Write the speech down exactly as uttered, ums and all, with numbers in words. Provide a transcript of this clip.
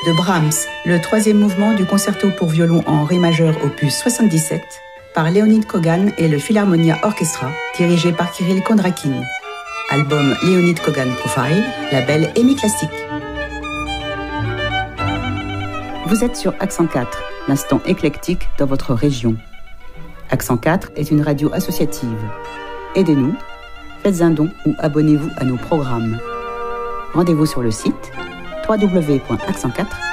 de Brahms, le troisième mouvement du concerto pour violon en ré majeur opus soixante-dix-sept, par Leonid Kogan et le Philharmonia Orchestra, dirigé par Kirill Kondrakin. Album Leonid Kogan Profile, label E M I Classique. Vous êtes sur Accent quatre, l'instant éclectique dans votre région. Accent quatre est une radio associative. Aidez-nous, faites un don ou abonnez-vous à nos programmes. Rendez-vous sur le site w w w point accent quatre